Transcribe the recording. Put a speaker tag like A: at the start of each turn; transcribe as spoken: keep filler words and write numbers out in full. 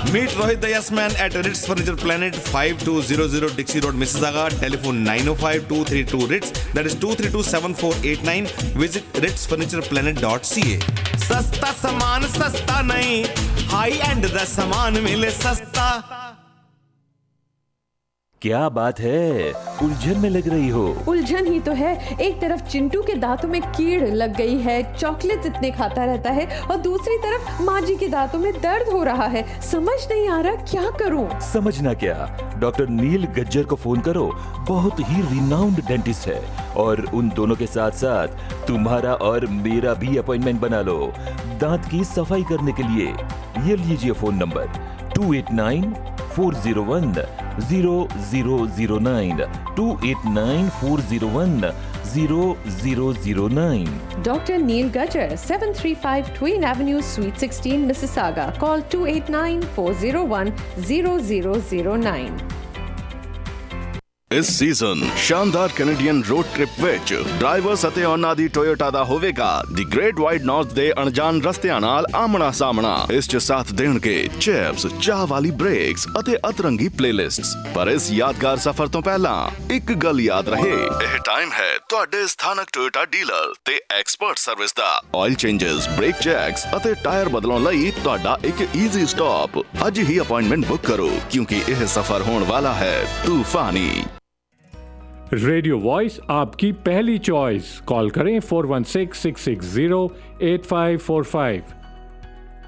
A: Meet Rohit the Yes Man at Ritz Furniture Planet, five two zero zero Dixie Road, Mississauga. Telephone nine oh five, two three two, Ritz. That is two three two, seven four eight nine. Visit ritz furniture planet dot c a. सस्ता सामान सस्ता नहीं, high and the सामान मिले सस्ता।
B: क्या बात है, उलझन में लग रही हो?
C: उलझन ही तो है। एक तरफ चिंटू के दांतों में कीड़ लग गई है, चॉकलेट इतने खाता रहता है, और दूसरी तरफ माँ जी के दांतों में दर्द हो रहा है। समझ नहीं आ रहा क्या करूँ।
B: समझना क्या, डॉक्टर नील गज्जर को फोन करो। बहुत ही रिनाउंड डेंटिस्ट है, और उन दोनों के साथ साथ तुम्हारा और मेरा भी अपॉइंटमेंट बना लो दांत की सफाई करने के लिए। ये लीजिए phone number two eight nine four zero one zero zero zero nine, to eight nine four zero one zero zero zero nine.
C: Doctor Neil Gajjar, seven thirty-five Twin Avenue, Suite sixteen, Mississauga. Call two eight nine four zero one zero zero zero nine.
D: ਇਸ season ਸ਼ਾਨਦਾਰ Canadian road trip ਵਿੱਚ drivers ਅਤੇ ਉਹਨਾਂ ਦੀ Toyota ਦਾ ਹੋਵੇਗਾ ਦੀ great wide north ਦੇ ਅਣਜਾਣ ਰਸਤਿਆਂ ਨਾਲ ਆਮਣਾ ਸਾਹਮਣਾ। ਇਸ 'ਚ ਸਾਥ ਦੇਣਗੇ ਚਿਪਸ, ਚਾਹ ਵਾਲੀ ਬ੍ਰੇਕਸ ਅਤੇ ਅਤਰੰਗੀ ਪਲੇਲਿਸਟਸ। ਪਰ ਇਸ ਯਾਦਗਾਰ ਸਫ਼ਰ ਤੋਂ ਪਹਿਲਾਂ ਇੱਕ ਗੱਲ ਯਾਦ ਰਹੇ, ਇਹ ਟਾਈਮ ਹੈ ਤੁਹਾਡੇ ਸਥਾਨਕ ਟੋਯੋਟਾ ਡੀਲਰ ਤੇ ਐਕਸਪਰਟ ਸਰਵਿਸ ਦਾ। ਆਇਲ ਚੇਂਜਸ, ਬ੍ਰੇਕ ਚੈਕਸ ਅਤੇ ਟਾਇਰ ਬਦਲਾਉਣ ਲਈ ਤੁਹਾਡਾ ਇੱਕ ਈਜ਼ੀ ਸਟਾਪ। ਅੱਜ ਹੀ ਅਪਾਇੰਟਮੈਂਟ ਬੁੱਕ ਕਰੋ, ਕਿਉਂਕਿ ਇਹ ਸਫ਼ਰ ਹੋਣ ਵਾਲਾ ਹੈ तूफानी।
E: रेडियो वॉइस आपकी पहली चॉइस। कॉल करें four one six six six zero eight five four five.